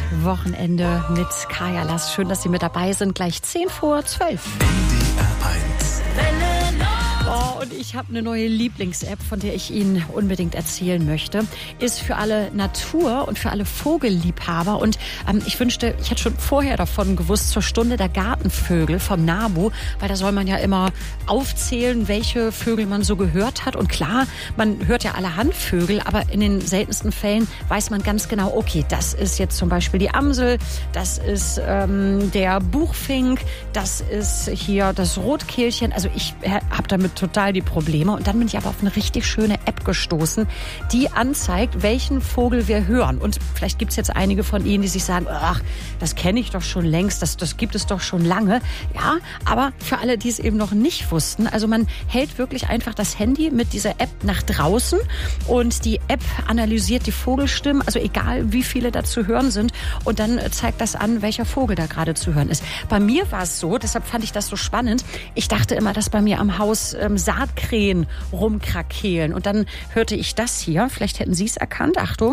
Wochenende mit Kaya Lass. Schön, dass Sie mit dabei sind. Gleich 10:12. NDR 1. Oh, und ich habe eine neue Lieblings-App, von der ich Ihnen unbedingt erzählen möchte. Ist für alle Natur- und für alle Vogelliebhaber. Und ich wünschte, ich hätte schon vorher davon gewusst, zur Stunde der Gartenvögel vom NABU. Weil da soll man ja immer aufzählen, welche Vögel man so gehört hat. Und klar, man hört ja allerhand Vögel, aber in den seltensten Fällen weiß man ganz genau, okay, das ist jetzt zum Beispiel die Amsel, das ist der Buchfink, das ist hier das Rotkehlchen. Also ich habe damit total die Probleme. Und dann bin ich aber auf eine richtig schöne App gestoßen, die anzeigt, welchen Vogel wir hören. Und vielleicht gibt es jetzt einige von Ihnen, die sich sagen, ach, das kenne ich doch schon längst, das gibt es doch schon lange. Ja, aber für alle, die es eben noch nicht wussten, also man hält wirklich einfach das Handy mit dieser App nach draußen und die App analysiert die Vogelstimmen, also egal wie viele da zu hören sind, und dann zeigt das an, welcher Vogel da gerade zu hören ist. Bei mir war es so, deshalb fand ich das so spannend, ich dachte immer, dass bei mir am Haus Saatkrähen rumkrakehlen. Und dann hörte ich das hier. Vielleicht hätten Sie es erkannt. Achtung.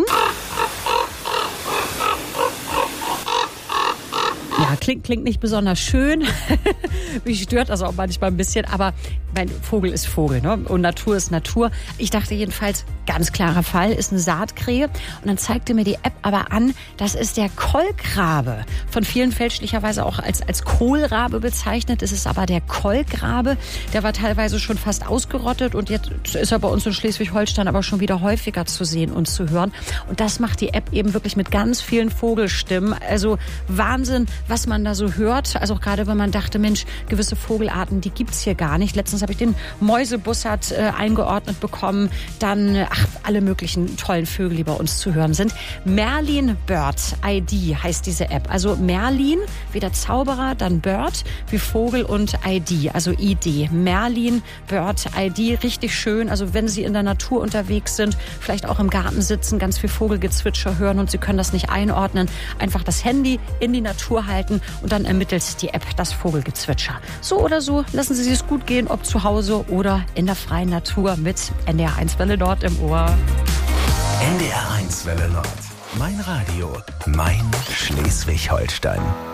Ja, klingt nicht besonders schön. Mich stört also auch manchmal ein bisschen. Aber mein Vogel ist Vogel, ne? Und Natur ist Natur. Ich dachte jedenfalls, ganz klarer Fall, ist eine Saatkrähe. Und dann zeigte mir die App aber an, das ist der Kolkrabe. Von vielen fälschlicherweise auch als Kohlrabe bezeichnet. Es ist aber der Kolkrabe. Der war teilweise schon fast ausgerottet. Und jetzt ist er bei uns in Schleswig-Holstein aber schon wieder häufiger zu sehen und zu hören. Und das macht die App eben wirklich mit ganz vielen Vogelstimmen. Also Wahnsinn, was man da so hört. Also auch gerade, wenn man dachte, Mensch, gewisse Vogelarten, die gibt's hier gar nicht. Letztens habe ich den Mäusebussard eingeordnet bekommen. Dann alle möglichen tollen Vögel, die bei uns zu hören sind. Merlin Bird ID heißt diese App. Also Merlin, wie der Zauberer, dann Bird, wie Vogel, und ID, also ID. Merlin Bird ID, richtig schön. Also wenn Sie in der Natur unterwegs sind, vielleicht auch im Garten sitzen, ganz viel Vogelgezwitscher hören und Sie können das nicht einordnen, einfach das Handy in die Natur halten und dann ermittelt die App das Vogelgezwitscher. So oder so, lassen Sie es gut gehen, ob zu Hause oder in der freien Natur mit NDR 1 Welle Nord im Ohr. NDR 1 Welle Nord. Mein Radio. Mein Schleswig-Holstein.